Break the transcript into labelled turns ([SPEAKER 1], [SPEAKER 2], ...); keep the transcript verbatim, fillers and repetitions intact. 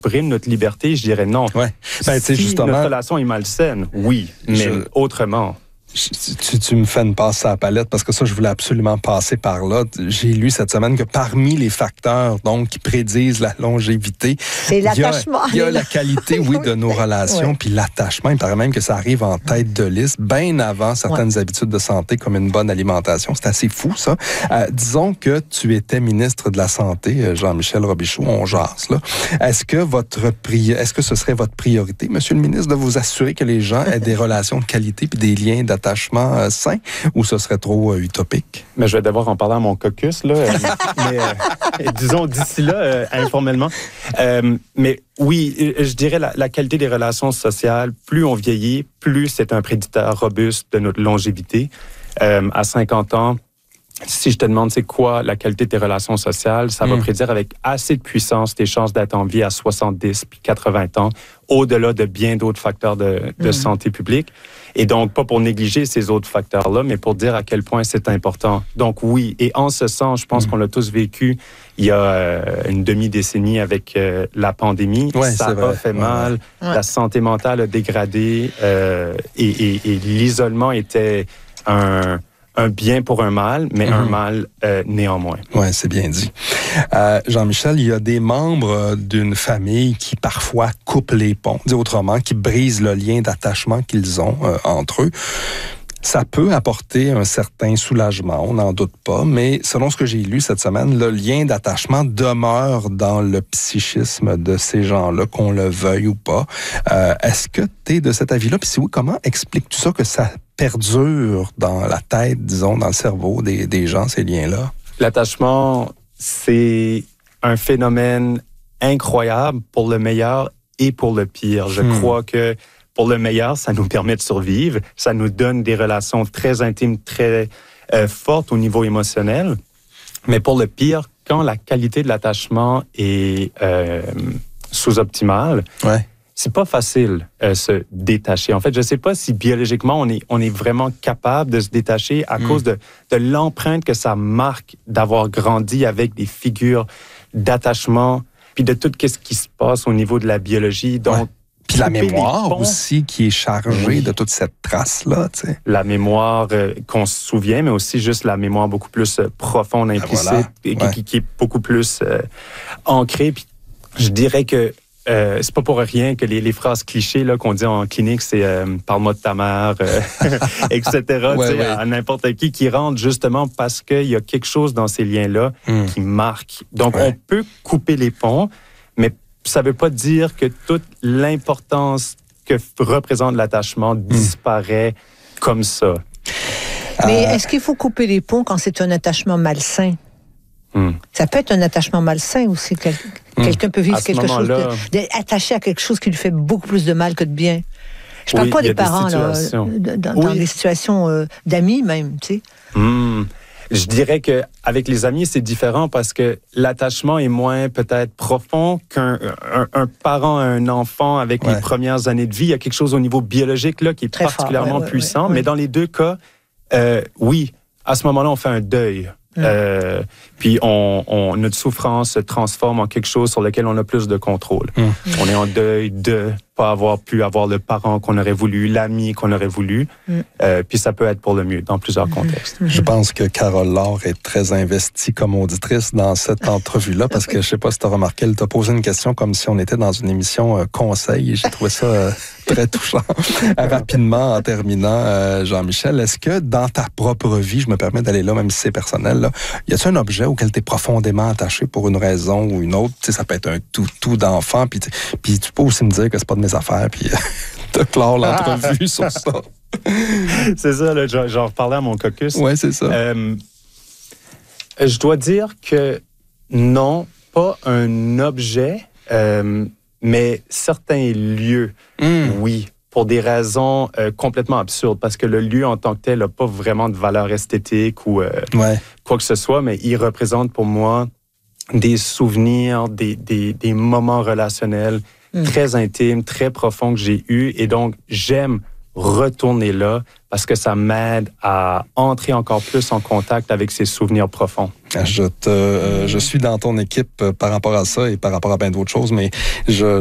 [SPEAKER 1] brime notre liberté, je dirais non.
[SPEAKER 2] Ouais. Ben,
[SPEAKER 1] si
[SPEAKER 2] justement,
[SPEAKER 1] notre relation est malsaine, oui, mais
[SPEAKER 2] je...
[SPEAKER 1] autrement.
[SPEAKER 2] Tu, tu me fais une passe à la palette parce que ça, je voulais absolument passer par là. J'ai lu cette semaine que parmi les facteurs donc qui prédisent la longévité,
[SPEAKER 3] c'est l'attachement.
[SPEAKER 2] Il y a, il y a la qualité, oui, de nos relations,
[SPEAKER 3] ouais.
[SPEAKER 2] Puis l'attachement. Il paraît même que ça arrive en tête de liste, bien avant certaines ouais. habitudes de santé comme une bonne alimentation. C'est assez fou, ça. Euh, disons que tu étais ministre de la Santé, Jean-Michel Robichaud, on jase, là. Est-ce que votre pri... Est-ce que ce serait votre priorité, Monsieur le ministre, de vous assurer que les gens aient des relations de qualité puis des liens d'attachement attachement euh, sain, ou ce serait trop euh, utopique?
[SPEAKER 1] Mais je vais devoir en parler à mon caucus, là. Euh, mais, euh, disons, d'ici là, euh, informellement. Euh, mais oui, je dirais la, la qualité des relations sociales, plus on vieillit, plus c'est un prédicteur robuste de notre longévité. Euh, à cinquante ans, si je te demande c'est quoi la qualité de tes relations sociales, ça mmh. va prédire avec assez de puissance tes chances d'être en vie à soixante-dix puis quatre-vingts ans, au-delà de bien d'autres facteurs de, de mmh. santé publique. Et donc, pas pour négliger ces autres facteurs-là, mais pour dire à quel point c'est important. Donc oui, et en ce sens, je pense mmh. qu'on l'a tous vécu il y a euh, une demi-décennie avec euh, la pandémie.
[SPEAKER 2] Ouais,
[SPEAKER 1] ça a
[SPEAKER 2] vrai.
[SPEAKER 1] fait mal,
[SPEAKER 3] ouais.
[SPEAKER 1] la santé mentale a dégradé euh, et, et, et l'isolement était un... un bien pour un mal, mais mmh. un mal euh, néanmoins.
[SPEAKER 2] Oui, c'est bien dit. Euh, Jean-Michel, il y a des membres d'une famille qui parfois coupent les ponts, dit autrement, qui brisent le lien d'attachement qu'ils ont euh, entre eux. Ça peut apporter un certain soulagement, on n'en doute pas, mais selon ce que j'ai lu cette semaine, le lien d'attachement demeure dans le psychisme de ces gens-là, qu'on le veuille ou pas. Euh, est-ce que tu es de cet avis-là? Puis si oui, comment expliques-tu ça que ça perdure dans la tête, disons, dans le cerveau des, des gens, ces liens-là?
[SPEAKER 1] L'attachement, c'est un phénomène incroyable pour le meilleur et pour le pire. Je hmm. crois que pour le meilleur, ça nous permet de survivre. Ça nous donne des relations très intimes, très euh, fortes au niveau émotionnel. Mais pour le pire, quand la qualité de l'attachement est euh, sous-optimale,
[SPEAKER 2] ouais.
[SPEAKER 1] c'est pas facile euh, se détacher. En fait, je sais pas si biologiquement, on est, on est vraiment capable de se détacher à mm. cause de, de l'empreinte que ça marque d'avoir grandi avec des figures d'attachement, puis de tout ce qui se passe au niveau de la biologie. Donc,
[SPEAKER 2] ouais. Puis la mémoire aussi qui est chargée oui. de toute cette trace-là. Tu sais.
[SPEAKER 1] La mémoire euh, qu'on se souvient, mais aussi juste la mémoire beaucoup plus euh, profonde, implicite, ben voilà. et qui, ouais. qui, qui est beaucoup plus euh, ancrée. Puis je dirais que euh, c'est pas pour rien que les, les phrases clichés là, qu'on dit en clinique, c'est euh, « parle-moi de ta mère euh, », et cetera. Ouais, ouais. À n'importe qui qui rentre justement parce qu'il y a quelque chose dans ces liens-là mm. qui marque. Donc, ouais. on peut couper les ponts, mais ça ne veut pas dire que toute l'importance que représente l'attachement disparaît mmh. comme ça.
[SPEAKER 3] Mais euh... est-ce qu'il faut couper les ponts quand c'est un attachement malsain? Mmh. Ça peut être un attachement malsain aussi. Quel... Mmh. Quelqu'un peut vivre quelque chose, de... d'être attaché à quelque chose qui lui fait beaucoup plus de mal que de bien. Je ne parle oui, pas des parents, des là, dans, oui. dans des situations euh, d'amis même, tu sais.
[SPEAKER 1] Mmh. Je dirais qu'avec les amis, c'est différent parce que l'attachement est moins peut-être profond qu'un un, un parent à un enfant avec ouais. les premières années de vie. Il y a quelque chose au niveau biologique là, qui est Très particulièrement fort, ouais, puissant. Ouais, ouais. Mais dans les deux cas, euh, oui, à ce moment-là, on fait un deuil. Mmh. Euh, puis on, on, notre souffrance se transforme en quelque chose sur lequel on a plus de contrôle. Mmh. On est en deuil de pas avoir pu avoir le parent qu'on aurait voulu, l'ami qu'on aurait voulu. Mmh. Euh, puis ça peut être pour le mieux dans plusieurs mmh. contextes.
[SPEAKER 2] Je pense que Carole Laure est très investie comme auditrice dans cette entrevue-là parce que je sais pas si tu as remarqué, elle t'a posé une question comme si on était dans une émission euh, conseil et j'ai trouvé ça euh, très touchant. Rapidement, en terminant, euh, Jean-Michel, est-ce que dans ta propre vie, je me permets d'aller là, même si c'est personnel, là, y a-t-il un objet auquel tu es profondément attaché pour une raison ou une autre? Tu sais, ça peut être un toutou d'enfant, puis puis tu peux aussi me dire que c'est pas de mes affaires, puis te clore l'entrevue sur ça.
[SPEAKER 1] C'est ça, là, j'en reparlais à mon caucus.
[SPEAKER 2] Oui, c'est ça.
[SPEAKER 1] Euh, je dois dire que non, pas un objet, euh, mais certains lieux, mm. oui, pour des raisons euh, complètement absurdes, parce que le lieu en tant que tel n'a pas vraiment de valeur esthétique ou euh,
[SPEAKER 2] ouais.
[SPEAKER 1] quoi que ce soit, mais il représente pour moi des souvenirs, des, des, des moments relationnels mm. très intimes, très profonds que j'ai eus. Et donc, j'aime retourner là parce que ça m'aide à entrer encore plus en contact avec ces souvenirs profonds.
[SPEAKER 2] Je te, euh, je suis dans ton équipe par rapport à ça et par rapport à bien d'autres choses, mais je